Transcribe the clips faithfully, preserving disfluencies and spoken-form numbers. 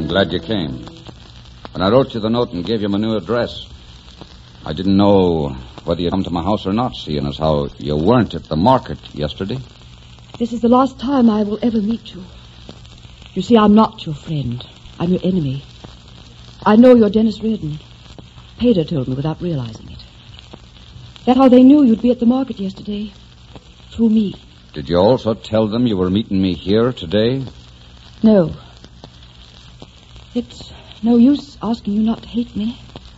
I'm glad you came. When I wrote you the note and gave you my new address, I didn't know whether you'd come to my house or not, seeing as how you weren't at the market yesterday. This is the last time I will ever meet you. You see, I'm not your friend. I'm your enemy. I know you're Dennis Reardon. Pater told me without realizing it. That's how they knew you'd be at the market yesterday. Through me. Did you also tell them you were meeting me here today? No. It's no use asking you not to hate me.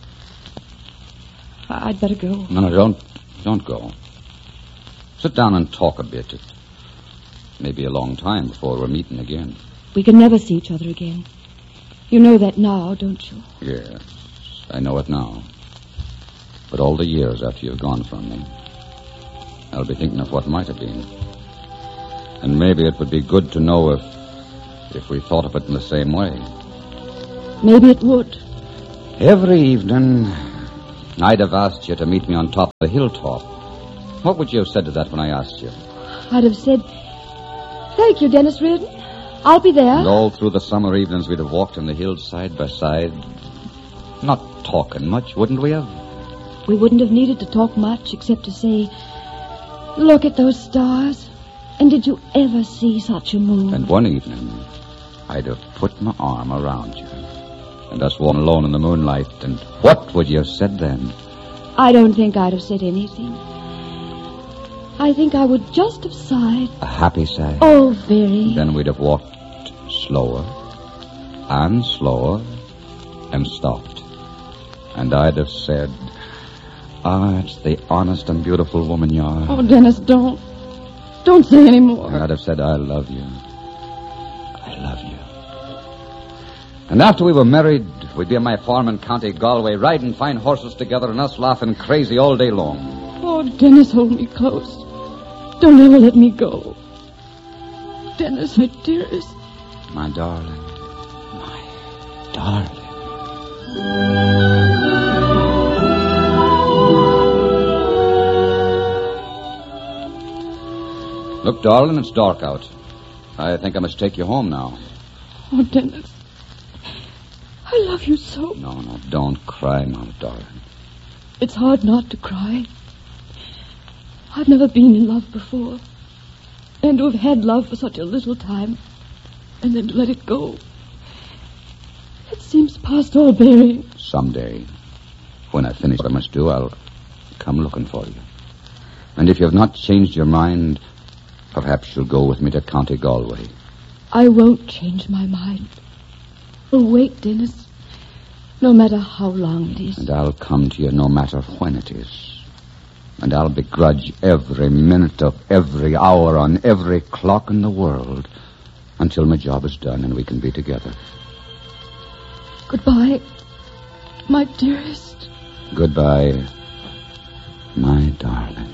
I- I'd better go. No, no, don't. Don't go. Sit down and talk a bit. It may be a long time before we're meeting again. We can never see each other again. You know that now, don't you? Yes, I know it now. But all the years after you've gone from me, I'll be thinking of what might have been. And maybe it would be good to know if if we thought of it in the same way. Maybe it would. Every evening, I'd have asked you to meet me on top of the hilltop. What would you have said to that when I asked you? I'd have said, thank you, Dennis Reardon. I'll be there. And all through the summer evenings, we'd have walked on the hills side by side. Not talking much, wouldn't we have? We wouldn't have needed to talk much except to say, look at those stars. And did you ever see such a moon? And one evening, I'd have put my arm around you. And us walking alone in the moonlight. And what would you have said then? I don't think I'd have said anything. I think I would just have sighed. A happy sigh? Oh, very. Then we'd have walked slower and slower and stopped. And I'd have said, ah, it's the honest and beautiful woman you are. Oh, Dennis, don't. Don't say any more. And I'd have said, I love you. I love you. And after we were married, we'd be on my farm in County Galway, riding fine horses together and us laughing crazy all day long. Oh, Dennis, hold me close. Don't ever let me go. Dennis, my dearest. My darling. My darling. Look, darling, it's dark out. I think I must take you home now. Oh, Dennis. I love you so. No, no, don't cry now, darling. It's hard not to cry. I've never been in love before. And to have had love for such a little time, and then to let it go. It seems past all bearing. Someday, when I finish what I must do, I'll come looking for you. And if you have not changed your mind, perhaps you'll go with me to County Galway. I won't change my mind. Oh, wait, Dennis. No matter how long it is. And I'll come to you no matter when it is. And I'll begrudge every minute of every hour on every clock in the world until my job is done and we can be together. Goodbye, my dearest. Goodbye, my darling.